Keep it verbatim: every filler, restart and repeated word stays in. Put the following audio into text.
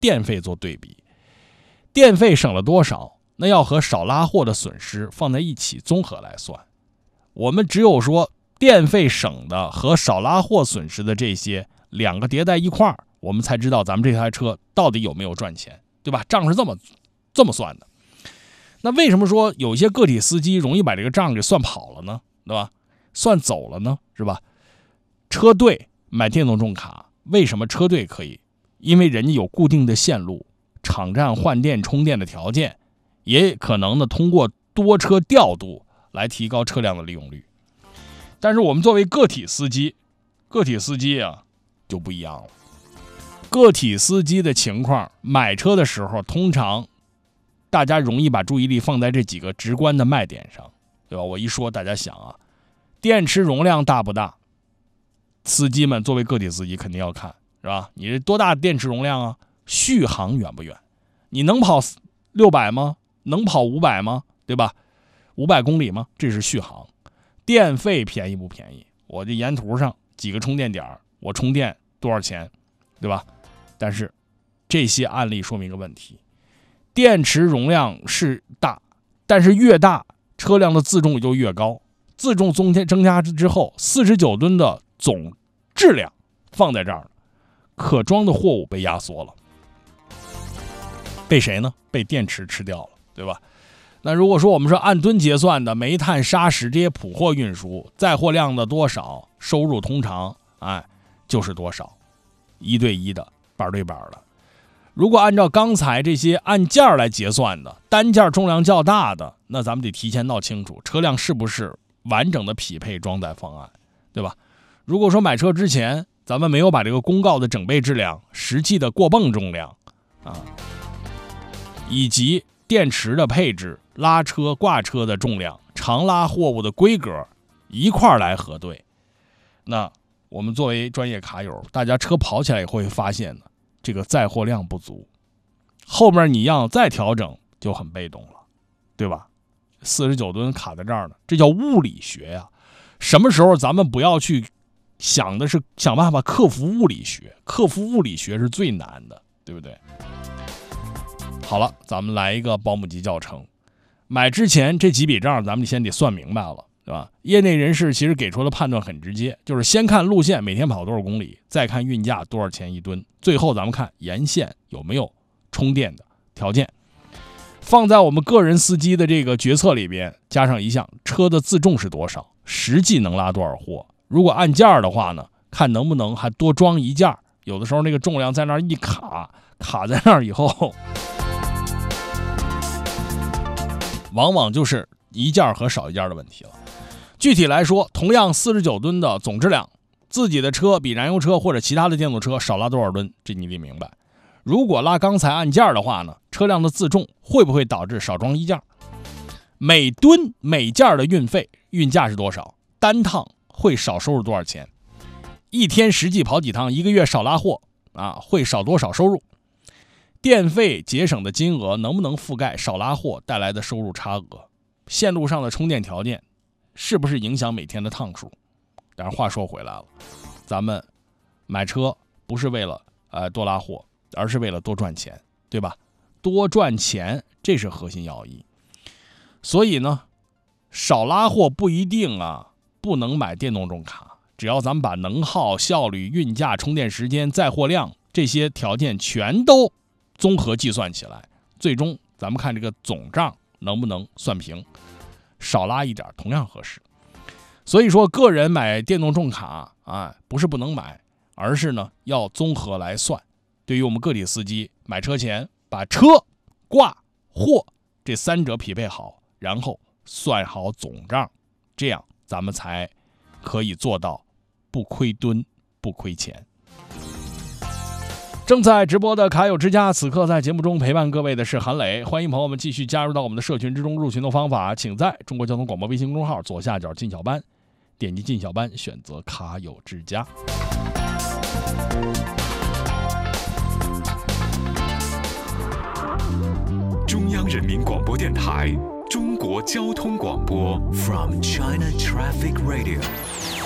电费做对比。电费省了多少，那要和少拉货的损失放在一起综合来算。我们只有说电费省的和少拉货损失的这些两个叠在一块儿，我们才知道咱们这台车到底有没有赚钱，对吧？账是这么这么算的。那为什么说有些个体司机容易把这个账给算跑了呢？对吧？算走了呢？是吧？车队买电动重卡，为什么车队可以？因为人家有固定的线路，场站换电充电的条件，也可能呢通过多车调度来提高车辆的利用率。但是我们作为个体司机，个体司机啊就不一样了。个体司机的情况，买车的时候通常大家容易把注意力放在这几个直观的卖点上，对吧？我一说大家想啊，电池容量大不大？司机们作为个体司机肯定要看，是吧？你这多大电池容量啊？续航远不远？你能跑六百吗？能跑五百吗？对吧？五百公里吗？这是续航。电费便宜不便宜？我这沿途上几个充电点，我充电多少钱，对吧？但是这些案例说明一个问题，电池容量是大，但是越大车辆的自重就越高，自重增加增加之后，四十九吨的总质量放在这儿，可装的货物被压缩了，被谁呢？被电池吃掉了，对吧？那如果说我们说按吨结算的煤炭砂石这些普货运输，载货量的多少，收入通常哎就是多少，一对一的，板对板的。如果按照刚才这些按件来结算的，单件重量较大的，那咱们得提前闹清楚车辆是不是完整的匹配装载方案，对吧？如果说买车之前咱们没有把这个公告的整备质量、实际的过泵重量啊，以及电池的配置、拉车挂车的重量、长拉货物的规格一块来核对，那我们作为专业卡友，大家车跑起来也会发现呢，这个载货量不足，后面你要再调整就很被动了，对吧？四十九吨卡在这儿呢，这叫物理学呀。什么时候咱们不要去想的是想办法克服物理学，克服物理学是最难的，对不对？好了，咱们来一个保姆级教程。买之前这几笔账咱们先得算明白了，对吧？业内人士其实给出的判断很直接，就是先看路线每天跑多少公里，再看运价多少钱一吨，最后咱们看沿线有没有充电的条件。放在我们个人司机的这个决策里边，加上一项车的自重是多少，实际能拉多少货。如果按件的话呢，看能不能还多装一件，有的时候那个重量在那儿一卡，卡在那儿以后，往往就是一件和少一件的问题了。具体来说，同样四十九吨的总质量，自己的车比燃油车或者其他的电动车少拉多少吨，这你得明白。如果拉刚才按件的话呢，车辆的自重会不会导致少装一件？每吨每件的运费运价是多少？单趟会少收入多少钱？一天实际跑几趟，一个月少拉货啊，会少多少收入？电费节省的金额能不能覆盖少拉货带来的收入差额？线路上的充电条件是不是影响每天的趟数？但是话说回来了，咱们买车不是为了呃多拉货，而是为了多赚钱，对吧？多赚钱，这是核心要义。所以呢，少拉货不一定啊不能买电动重卡，只要咱们把能耗、效率、运价、充电时间、载货量这些条件全都综合计算起来，最终咱们看这个总账能不能算平，少拉一点同样合适。所以说个人买电动重卡啊，不是不能买，而是呢要综合来算。对于我们个体司机，买车前把车、挂、货这三者匹配好，然后算好总账，这样咱们才可以做到不亏吨、不亏钱。正在直播的卡友之家，此刻在节目中陪伴各位的是韩磊，欢迎朋友们继续加入到我们的社群之中。入群的方法，请在中国交通广播微信公众号左下角进小班，点击进小班，选择卡友之家。 中央人民广播电台中国交通广播 From China Traffic Radio